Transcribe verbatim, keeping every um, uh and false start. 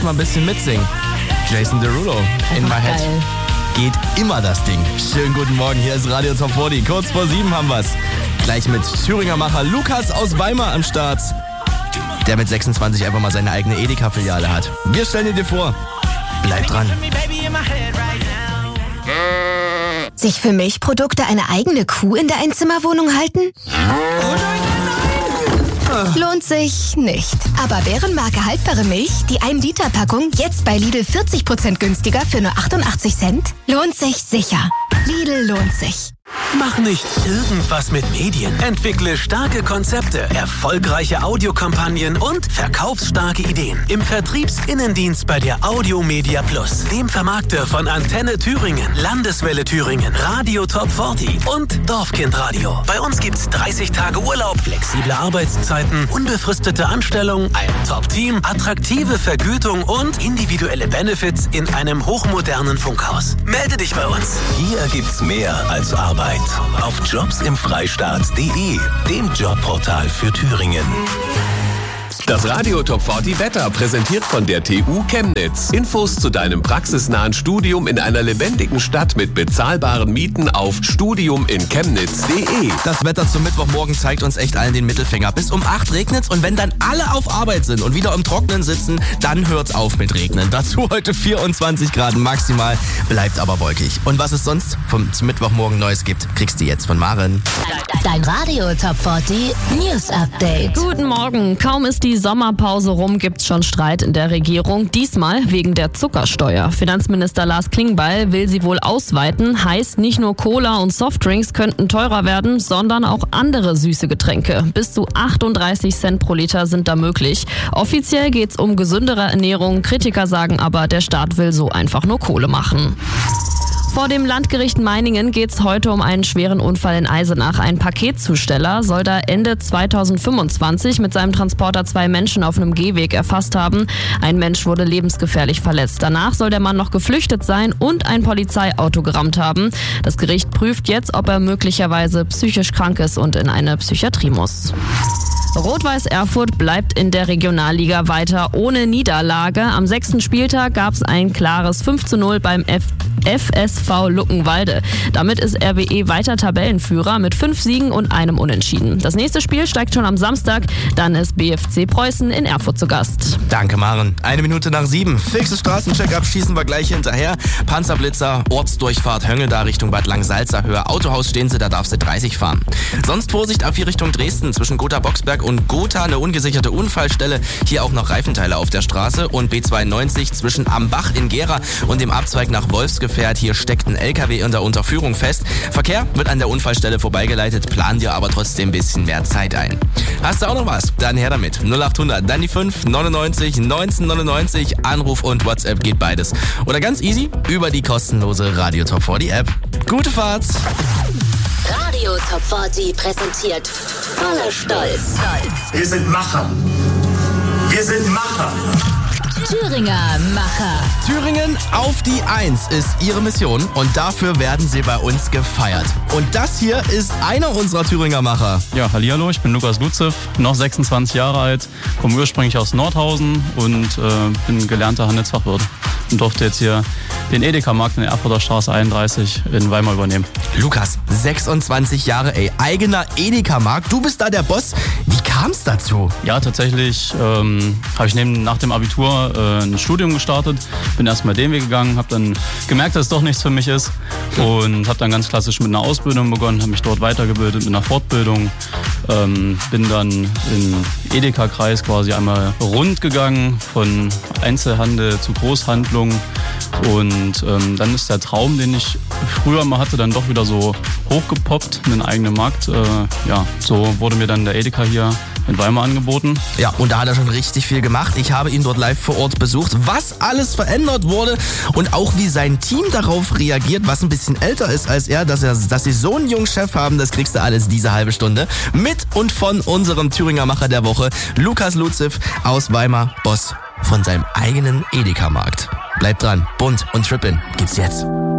mal ein bisschen mitsingen. Jason Derulo, In My Head. Geil. Geht immer das Ding. Schönen guten Morgen, hier ist Radio Top vierzig. Kurz vor sieben haben wir's. Gleich mit Thüringer Macher Lukas aus Weimar am Start, der mit sechsundzwanzig einfach mal seine eigene Edeka-Filiale hat. Wir stellen dir vor. Bleib dran. Sich für Milchprodukte eine eigene Kuh in der Einzimmerwohnung halten? Lohnt sich nicht. Aber Bärenmarke haltbare Milch, die ein Liter Packung, jetzt bei Lidl vierzig Prozent günstiger für nur achtundachtzig Cent? Lohnt sich sicher. Lidl lohnt sich. Mach nicht irgendwas mit Medien. Entwickle starke Konzepte, erfolgreiche Audiokampagnen und verkaufsstarke Ideen. Im Vertriebsinnendienst bei der Audio Media Plus, dem Vermarkter von Antenne Thüringen, Landeswelle Thüringen, Radio Top vierzig und Dorfkind Radio. Bei uns gibt's dreißig Tage Urlaub, flexible Arbeitszeiten, unbefristete Anstellung, ein Top-Team, attraktive Vergütung und individuelle Benefits in einem hochmodernen Funkhaus. Melde dich bei uns. Hier gibt's mehr als Arbeit. Auf jobs im freistaat punkt de, dem Jobportal für Thüringen. Das Radio Top vierzig Wetter präsentiert von der T U Chemnitz. Infos zu deinem praxisnahen Studium in einer lebendigen Stadt mit bezahlbaren Mieten auf studium in chemnitz punkt de. Das Wetter zum Mittwochmorgen zeigt uns echt allen den Mittelfinger. Bis um acht regnet's und wenn dann alle auf Arbeit sind und wieder im Trocknen sitzen, dann hört's auf mit Regnen. Dazu heute vierundzwanzig Grad maximal, bleibt aber wolkig. Und was es sonst vom zum Mittwochmorgen Neues gibt, kriegst du jetzt von Maren. Dein Radio Top vierzig News Update. Guten Morgen. Kaum ist die Sommerpause rum, gibt's schon Streit in der Regierung. Diesmal wegen der Zuckersteuer. Finanzminister Lars Klingbeil will sie wohl ausweiten. Heißt, nicht nur Cola und Softdrinks könnten teurer werden, sondern auch andere süße Getränke. Bis zu achtunddreißig Cent pro Liter sind da möglich. Offiziell geht's um gesündere Ernährung. Kritiker sagen aber, der Staat will so einfach nur Kohle machen. Vor dem Landgericht Meiningen geht es heute um einen schweren Unfall in Eisenach. Ein Paketzusteller soll da Ende zweitausendfünfundzwanzig mit seinem Transporter zwei Menschen auf einem Gehweg erfasst haben. Ein Mensch wurde lebensgefährlich verletzt. Danach soll der Mann noch geflüchtet sein und ein Polizeiauto gerammt haben. Das Gericht prüft jetzt, ob er möglicherweise psychisch krank ist und in eine Psychiatrie muss. Rot-Weiß Erfurt bleibt in der Regionalliga weiter ohne Niederlage. Am sechsten Spieltag gab es ein klares fünf zu null beim F F S V Luckenwalde. Damit ist R W E weiter Tabellenführer mit fünf Siegen und einem Unentschieden. Das nächste Spiel steigt schon am Samstag. Dann ist B F C Preußen in Erfurt zu Gast. Danke, Maren. Eine Minute nach sieben. Fixes Straßencheck-up schießen wir gleich hinterher. Panzerblitzer, Ortsdurchfahrt Höngel da Richtung Bad Langsalza Höhe. Autohaus stehen sie, da darfst du dreißig fahren. Sonst Vorsicht A vier Richtung Dresden zwischen Gotha-Boxberg und Gotha. Eine ungesicherte Unfallstelle. Hier auch noch Reifenteile auf der Straße. Und B zweiundneunzig zwischen Ambach in Gera und dem Abzweig nach Wolfsgefährt. Hier steckt ein L K W in der Unterführung fest. Verkehr wird an der Unfallstelle vorbeigeleitet. Plan dir aber trotzdem ein bisschen mehr Zeit ein. Hast du auch noch was? Dann her damit. null achthundert, dann die fünf neunundneunzig neunzehnhundertneunundneunzig. Anruf und WhatsApp geht beides. Oder ganz easy über die kostenlose Radio Top vierzig App. Gute Fahrt! Radio Top vierzig präsentiert voller Stolz. Wir sind Macher. Wir sind Macher. Thüringer Macher. Thüringen auf die Eins ist ihre Mission und dafür werden sie bei uns gefeiert. Und das hier ist einer unserer Thüringer Macher. Ja, hallihallo, ich bin Lukas Lutzew, noch sechsundzwanzig Jahre alt, komme ursprünglich aus Nordhausen und äh, bin gelernter Handelsfachwirt und durfte jetzt hier den Edeka-Markt in der Erfurter Straße einunddreißig in Weimar übernehmen. Lukas, sechsundzwanzig Jahre, ey, eigener Edeka-Markt, du bist da der Boss. Wie kam es dazu? Ja, tatsächlich ähm, habe ich neben, nach dem Abitur äh, ein Studium gestartet, bin erstmal den Weg gegangen, habe dann gemerkt, dass es doch nichts für mich ist und habe dann ganz klassisch mit einer Ausbildung begonnen, habe mich dort weitergebildet mit einer Fortbildung, ähm, bin dann im Edeka-Kreis quasi einmal rund gegangen, von Einzelhandel zu Großhandlung und ähm, dann ist der Traum, den ich früher mal hatte, dann doch wieder so hochgepoppt, einen eigenen Markt. Äh, ja, so wurde mir dann der Edeka hier in Weimar angeboten. Ja, und da hat er schon richtig viel gemacht. Ich habe ihn dort live vor Ort besucht, was alles verändert wurde und auch wie sein Team darauf reagiert, was ein bisschen älter ist als er, dass, er, dass sie so einen jungen Chef haben, das kriegst du alles diese halbe Stunde. Mit und von unserem Thüringer Macher der Woche, Lukas Lutzew aus Weimar, Boss von seinem eigenen Edeka-Markt. Bleibt dran, bunt und trippeln gibt's jetzt.